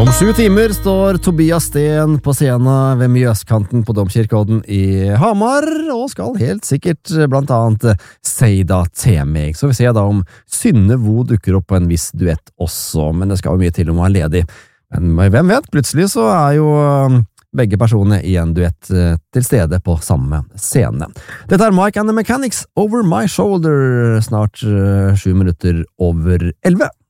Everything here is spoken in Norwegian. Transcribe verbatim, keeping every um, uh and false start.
Om sju timer står Tobias Sten på scenen ved Mjøskanten på Domkirkeodden i Hamar, og skal helt sikkert blant annet si da til meg. Så vi ser da om Synne Vo dukker opp på en viss duett også, men det skal jo mye til om å være ledig. Men hvem vet, plutselig så er jo begge personene i en duett til stede på samme scene. Dette er Mike and the Mechanics, Over My Shoulder, snart sju minutter over elve.